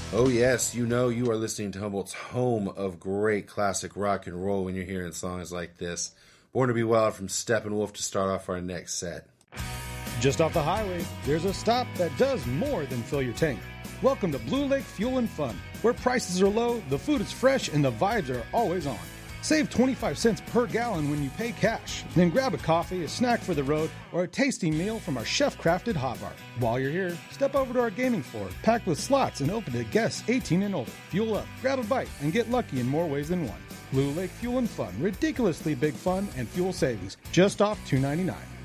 Oh yes, you know you are listening to Humboldt's home of great classic rock and roll when you're hearing songs like this. Born to Be Wild from Steppenwolf to start off our next set. Just off the highway, there's a stop that does more than fill your tank. Welcome to Blue Lake Fuel and Fun, where prices are low, the food is fresh, and the vibes are always on. Save 25 cents per gallon when you pay cash. Then grab a coffee, a snack for the road, or a tasty meal from our chef-crafted hot bar. While you're here, step over to our gaming floor, packed with slots and open to guests 18 and older. Fuel up, grab a bite, and get lucky in more ways than one. Blue Lake Fuel and Fun, ridiculously big fun and fuel savings, just off $2.99.